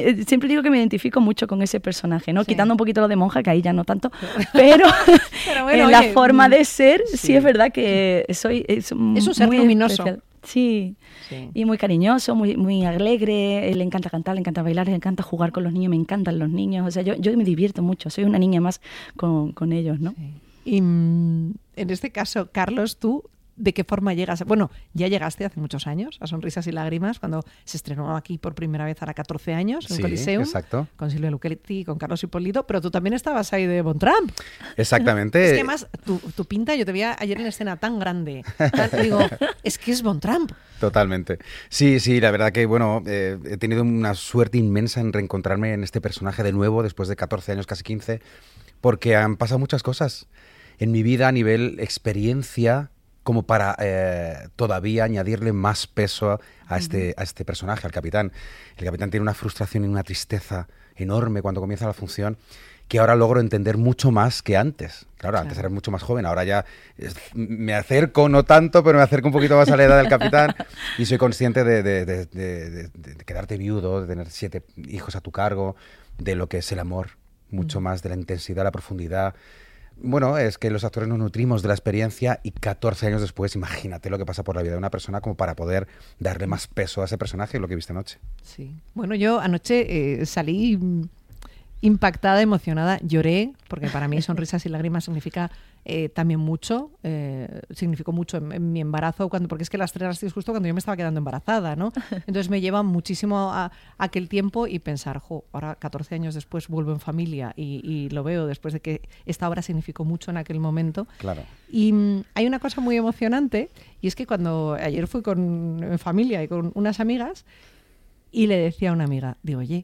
siempre digo que me identifico mucho con ese personaje, ¿no? Sí. Quitando un poquito lo de monja, que ahí ya no tanto, pero, bueno, en la forma de ser, sí es verdad que es es un ser muy luminoso. especial. Sí. Y muy cariñoso, muy alegre, le encanta cantar, le encanta bailar, le encanta jugar con los niños, me encantan los niños, o sea, yo me divierto mucho, soy una niña más con ellos, ¿no? Sí. Y en este caso, Carlos, ¿tú de qué forma llegas? Bueno, ya llegaste hace muchos años a Sonrisas y Lágrimas, cuando se estrenó aquí por primera vez ahora 14 años, en Sí, Coliseum, exacto. con Silvia Luchetti, con Carlos Hipólito, pero tú también estabas ahí de Von Trump. Exactamente. Es que además, tu pinta, yo te vi ayer en escena tan grande, digo, es que es Von Trump. Totalmente. Sí, la verdad que, bueno, he tenido una suerte inmensa en reencontrarme en este personaje de nuevo, después de 14 años, casi 15, porque han pasado muchas cosas en mi vida a nivel experiencia, como para todavía añadirle más peso a este personaje, al capitán. El capitán tiene una frustración y una tristeza enorme cuando comienza la función, que ahora logro entender mucho más que antes. Claro, antes era mucho más joven, ahora ya me acerco, no tanto, pero me acerco un poquito más a la edad del capitán y soy consciente de quedarte viudo, de tener 7 hijos a tu cargo, de lo que es el amor, mucho más de la intensidad, la profundidad. Bueno, es que los actores nos nutrimos de la experiencia y 14 años después, imagínate lo que pasa por la vida de una persona como para poder darle más peso a ese personaje y lo que viste anoche. Sí. Bueno, yo anoche salí impactada, emocionada, lloré, porque para mí Sonrisas y Lágrimas significa también mucho, significó mucho en mi embarazo, porque es que las estrenasteis justo cuando yo me estaba quedando embarazada, ¿no? Entonces me lleva muchísimo a aquel tiempo y pensar, ahora 14 años después vuelvo en familia y lo veo después de que esta obra significó mucho en aquel momento. Claro. Y hay una cosa muy emocionante, y es que cuando ayer fui en familia y con unas amigas, y le decía a una amiga, digo, oye,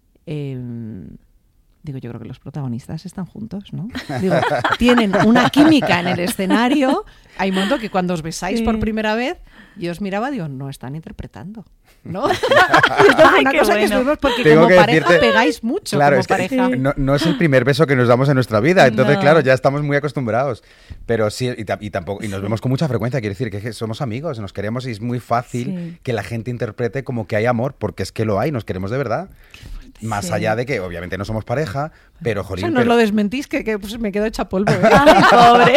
digo, yo creo que los protagonistas están juntos, ¿no? Digo, tienen una química en el escenario. Hay un momento que cuando os besáis por primera vez, yo os miraba, digo, no están interpretando, ¿no? Y esto es una cosa que estuvimos, porque Tengo como que pareja decirte, pegáis mucho, claro, como pareja. No es el primer beso que nos damos en nuestra vida, entonces, No. claro, ya estamos muy acostumbrados. Pero sí, y nos vemos con mucha frecuencia, quiere decir que somos amigos, nos queremos y es muy fácil que la gente interprete como que hay amor, porque es que lo hay, nos queremos de verdad. Más allá de que obviamente no somos pareja, pero jolín. O sea, no lo desmentís, que pues, me quedo hecha polvo. Ay, pobre.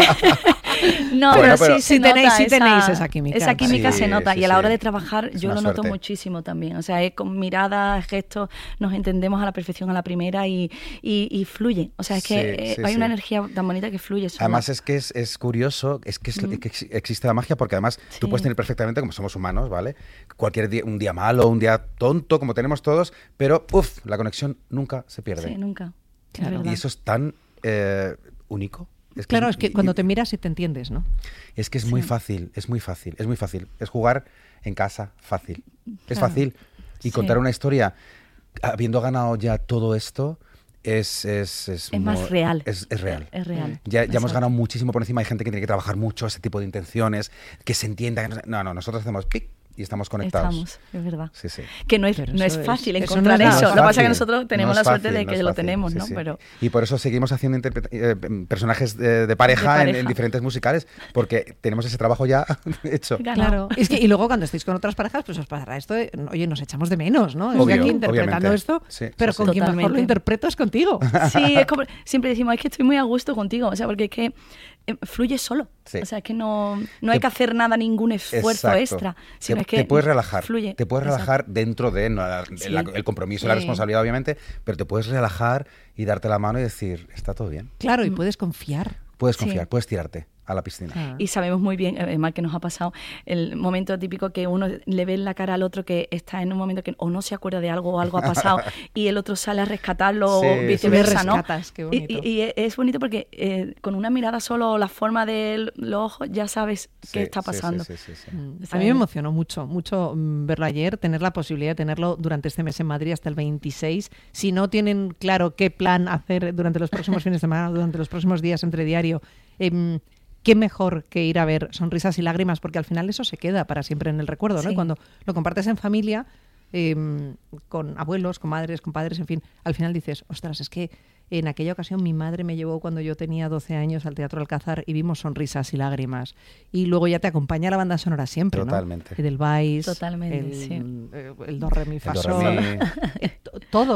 No, Bueno, pero sí, sí tenéis esa química. Esa química Sí, se nota. sí, Y a la hora sí. de trabajar Es yo una lo noto suerte. muchísimo también. O sea, con miradas, gestos, nos entendemos a la perfección a la primera y fluye. O sea, es que Sí, hay sí. una energía tan bonita que fluye sola. Además es que es curioso, es que, que existe la magia, porque además tú Sí. puedes tener perfectamente, como somos humanos, ¿vale? Cualquier día, un día malo, un día tonto, como tenemos todos, pero la conexión nunca se pierde. Sí, nunca. Claro. Es verdad. Y eso es tan único. Claro, es que cuando te miras y te entiendes, ¿no? Es que es muy fácil, es muy fácil, es muy fácil. Es jugar en casa, fácil. Es Claro. fácil. Y Sí. contar una historia, habiendo ganado ya todo esto, es más real. Es real. Es real. Ya hemos Exacto. ganado muchísimo por encima. Hay gente que tiene que trabajar mucho ese tipo de intenciones, que se entienda. Que no, nosotros hacemos pic y estamos conectados. Es verdad. Sí, sí. Que no es Pero fácil eso no encontrar es eso. nada Lo que pasa es que fácil. nosotros tenemos No es la suerte fácil, de no que es lo fácil, tenemos, sí, ¿no? sí. Pero Y por eso seguimos haciendo personajes de pareja, De en diferentes musicales, porque tenemos ese trabajo ya hecho. Claro. Es que, y luego cuando estáis con otras parejas, pues os pasará esto de, oye, nos echamos de menos, ¿no? Obvio, Estoy aquí interpretando obviamente. esto, Sí, pero sí, con sí. quien mejor lo Totalmente. interpreto es contigo. sí, es como, siempre decimos, es que estoy muy a gusto contigo. O sea, porque es que fluye solo. Sí. O sea, es que no hay que hacer nada, ningún esfuerzo Exacto. extra. Sino es que te puedes relajar. Fluye. Te puedes Exacto. relajar dentro de Sí. el compromiso y la Sí. responsabilidad, obviamente, pero te puedes relajar y darte la mano y decir, está todo bien. Claro, y puedes confiar. Puedes Sí. confiar, puedes tirarte a la piscina. Ah. Y sabemos muy bien, además que nos ha pasado, el momento típico que uno le ve en la cara al otro que está en un momento que o no se acuerda de algo o algo ha pasado y el otro sale a rescatarlo Sí, o viceversa, sí. ¿no? Rescatas, qué bonito. Y es bonito porque con una mirada solo o la forma de los ojos ya sabes qué Sí, está sí, pasando. sí, sí, sí. A mí me emocionó mucho verlo ayer, tener la posibilidad de tenerlo durante este mes en Madrid hasta el 26. Si no tienen claro qué plan hacer durante los próximos fines de semana, durante los próximos días entre diario, qué mejor que ir a ver Sonrisas y Lágrimas, porque al final eso se queda para siempre en el recuerdo, ¿no? Sí. Y cuando lo compartes en familia, con abuelos, con madres, con padres, en fin, al final dices, ostras, es que en aquella ocasión mi madre me llevó cuando yo tenía 12 años al Teatro Alcázar y vimos Sonrisas y Lágrimas. Y luego ya te acompaña la banda sonora siempre, Totalmente. ¿no? Edelweiss, Totalmente, el, sí. el do, re, mi, fa, El do, sol. re, mi.